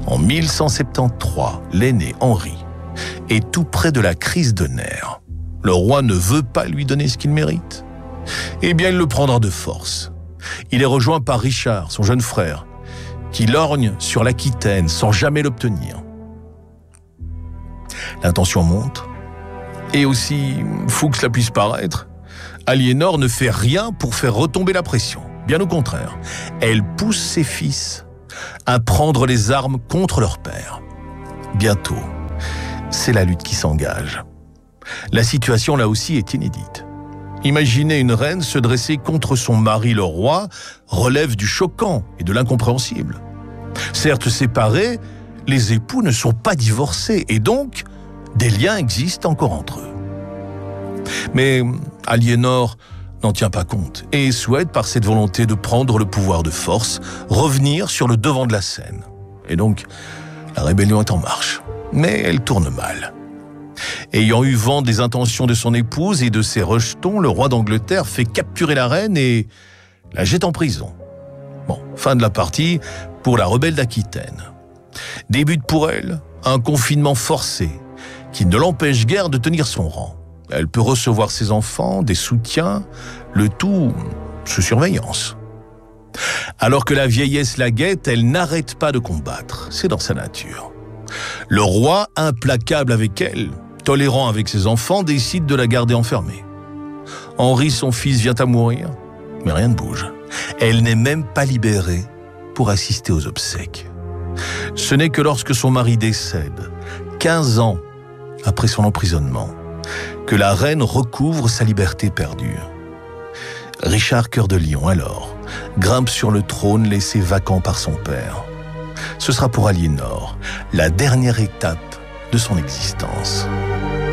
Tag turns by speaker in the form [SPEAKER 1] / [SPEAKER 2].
[SPEAKER 1] En 1173, l'aîné Henri est tout près de la crise de nerfs. Le roi ne veut pas lui donner ce qu'il mérite. Eh bien, il le prendra de force. Il est rejoint par Richard, son jeune frère, qui lorgne sur l'Aquitaine sans jamais l'obtenir. L'intention monte, et aussi fou que cela puisse paraître, Aliénor ne fait rien pour faire retomber la pression. Bien au contraire, elle pousse ses fils à prendre les armes contre leur père. Bientôt, c'est la lutte qui s'engage. La situation, là aussi, est inédite. Imaginer une reine se dresser contre son mari, le roi, relève du choquant et de l'incompréhensible. Certes séparés, les époux ne sont pas divorcés et donc, des liens existent encore entre eux. Mais Aliénor n'en tient pas compte et souhaite, par cette volonté de prendre le pouvoir de force, revenir sur le devant de la scène. Et donc, la rébellion est en marche, mais elle tourne mal. Ayant eu vent des intentions de son épouse et de ses rejetons, le roi d'Angleterre fait capturer la reine et la jette en prison. Bon, fin de la partie pour la rebelle d'Aquitaine. Débute pour elle un confinement forcé qui ne l'empêche guère de tenir son rang. Elle peut recevoir ses enfants, des soutiens, le tout sous surveillance. Alors que la vieillesse la guette, elle n'arrête pas de combattre. C'est dans sa nature. Le roi, implacable avec elle, tolérant avec ses enfants, décide de la garder enfermée. Henri, son fils, vient à mourir, mais rien ne bouge. Elle n'est même pas libérée pour assister aux obsèques. Ce n'est que lorsque son mari décède, 15 ans après son emprisonnement, que la reine recouvre sa liberté perdue. Richard Cœur de Lion, alors, grimpe sur le trône laissé vacant par son père. Ce sera pour Aliénor la dernière étape de son existence.